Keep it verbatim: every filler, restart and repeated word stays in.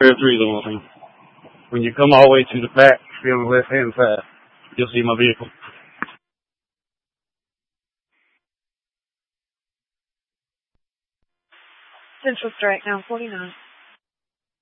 Fair three lane. When you come all the way to the back, be on the left hand side, you'll see my vehicle. Central Strike, now forty-nine.